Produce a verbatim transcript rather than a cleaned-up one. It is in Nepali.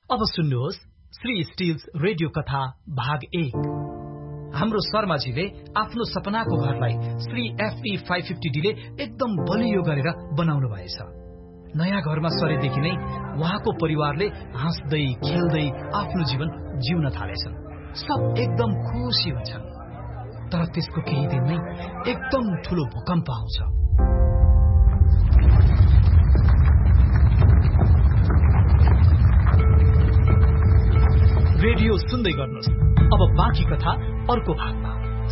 अब सुन्नुहोस् श्री स्टिल्स रेडियो कथा भाग एक। हाम्रो शर्माजीले आफ्नो सपनाको घरलाई Shri FP five fifty D ले एकदम बलियो गरेर बनाउनु भएछ। नयाँ घरमा सरेदेखि नै उहाँको परिवारले हाँस्दै खेल्दै आफ्नो जीवन जिउन थालेछन्। सब एकदम खुसी हुन्छन्। तर त्यसको केही दिनमै एकदम ठूलो भूकम्प आउँछ। रेडियो सुन्दै गर्नुहोस्। अब बाँकी कथा अर्को भागमा।